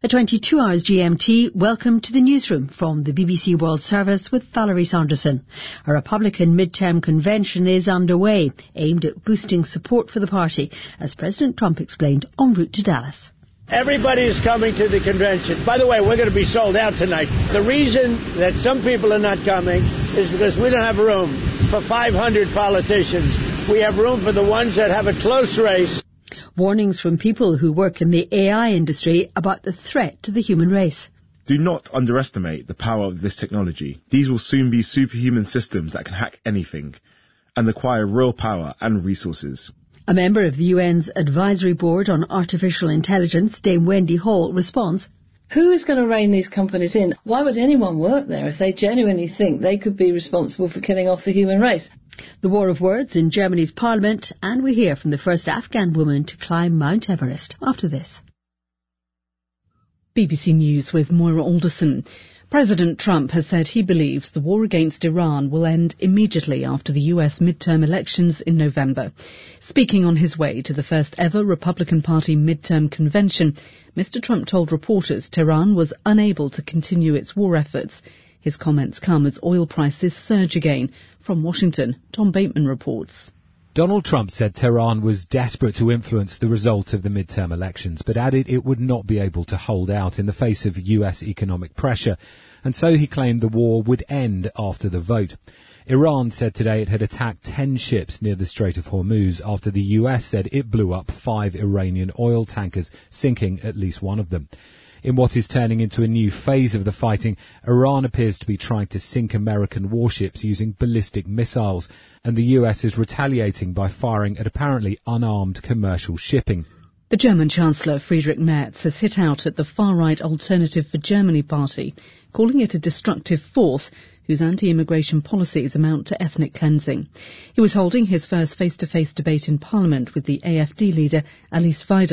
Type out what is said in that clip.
At 22 hours GMT, welcome to the newsroom from the BBC World Service with Valerie Saunderson. A Republican midterm convention is underway, aimed at boosting support for the party, as President Trump explained en route to Dallas. Everybody is coming to the convention. By the way, we're going to be sold out tonight. The reason that some people are not coming is because we don't have room for 500 politicians. We have room for the ones that have a close race. Warnings from people who work in the AI industry about the threat to the human race. Do not underestimate the power of this technology. These will soon be superhuman systems that can hack anything and acquire real power and resources. A member of the UN's Advisory Board on Artificial Intelligence, Dame Wendy Hall, responds, "Who is going to rein these companies in? Why would anyone work there if they genuinely think they could be responsible for killing off the human race?" The war of words in Germany's parliament, and we hear from the first Afghan woman to climb Mount Everest after this. BBC News with Moira Alderson. President Trump has said he believes the war against Iran will end immediately after the US midterm elections in November. Speaking on his way to the first ever Republican Party midterm convention, Mr. Trump told reporters Tehran was unable to continue its war efforts. His comments come as oil prices surge again. From Washington, Tom Bateman reports. Donald Trump said Tehran was desperate to influence the result of the midterm elections, but added it would not be able to hold out in the face of US economic pressure, and so he claimed the war would end after the vote. Iran said today it had attacked 10 ships near the Strait of Hormuz after the US said it blew up 5 Iranian oil tankers, sinking at least one of them. In what is turning into a new phase of the fighting, Iran appears to be trying to sink American warships using ballistic missiles, and the US is retaliating by firing at apparently unarmed commercial shipping. The German Chancellor Friedrich Merz has hit out at the far-right Alternative for Germany party, calling it a destructive force whose anti-immigration policies amount to ethnic cleansing. He was holding his first face-to-face debate in Parliament with the AfD leader Alice Weidel.